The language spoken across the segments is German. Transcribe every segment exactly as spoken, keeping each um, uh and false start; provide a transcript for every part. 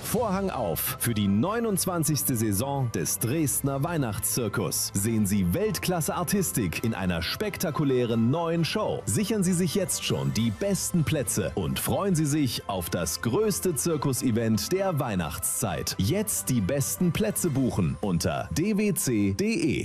Vorhang auf für die neunundzwanzigste Saison des Dresdner Weihnachtszirkus. Sehen Sie Weltklasse-Artistik in einer spektakulären neuen Show. Sichern Sie sich jetzt schon die besten Plätze und freuen Sie sich auf das größte Zirkusevent der Weihnachtszeit. Jetzt die besten Plätze buchen unter d w c punkt d e.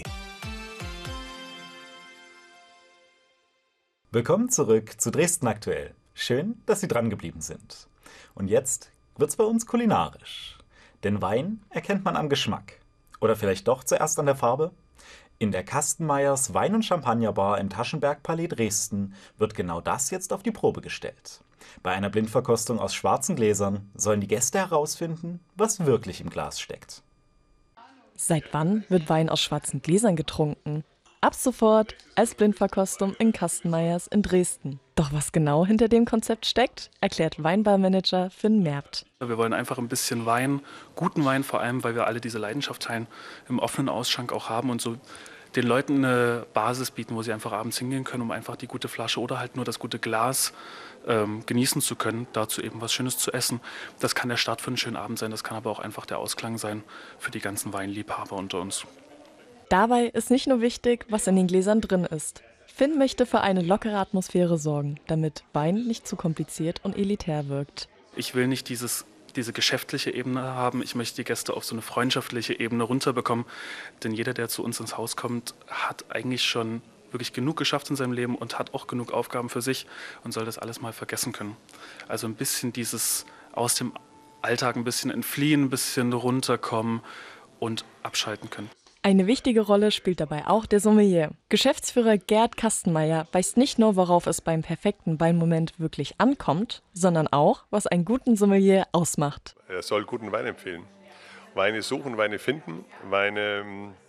Willkommen zurück zu Dresden aktuell. Schön, dass Sie dran geblieben sind. Und jetzt wird's bei uns kulinarisch. Denn Wein erkennt man am Geschmack. Oder vielleicht doch zuerst an der Farbe? In der Kastenmeyers Wein- und Champagnerbar im Taschenbergpalais Dresden wird genau das jetzt auf die Probe gestellt. Bei einer Blindverkostung aus schwarzen Gläsern sollen die Gäste herausfinden, was wirklich im Glas steckt. Seit wann wird Wein aus schwarzen Gläsern getrunken? Ab sofort als Blindverkostung in Kastenmeyers in Dresden. Doch was genau hinter dem Konzept steckt, erklärt Weinbarmanager Finn Merbt. Wir wollen einfach ein bisschen Wein, guten Wein vor allem, weil wir alle diese Leidenschaft teilen, im offenen Ausschank auch haben und so den Leuten eine Basis bieten, wo sie einfach abends hingehen können, um einfach die gute Flasche oder halt nur das gute Glas ähm, genießen zu können, dazu eben was Schönes zu essen. Das kann der Start für einen schönen Abend sein, das kann aber auch einfach der Ausklang sein für die ganzen Weinliebhaber unter uns. Dabei ist nicht nur wichtig, was in den Gläsern drin ist. Finn möchte für eine lockere Atmosphäre sorgen, damit Wein nicht zu kompliziert und elitär wirkt. Ich will nicht dieses, diese geschäftliche Ebene haben, ich möchte die Gäste auf so eine freundschaftliche Ebene runterbekommen. Denn jeder, der zu uns ins Haus kommt, hat eigentlich schon wirklich genug geschafft in seinem Leben und hat auch genug Aufgaben für sich und soll das alles mal vergessen können. Also ein bisschen dieses aus dem Alltag ein bisschen entfliehen, ein bisschen runterkommen und abschalten können. Eine wichtige Rolle spielt dabei auch der Sommelier. Geschäftsführer Gerd Kastenmeier weiß nicht nur, worauf es beim perfekten Weinmoment wirklich ankommt, sondern auch, was einen guten Sommelier ausmacht. Er soll guten Wein empfehlen. Weine suchen, Weine finden, Weine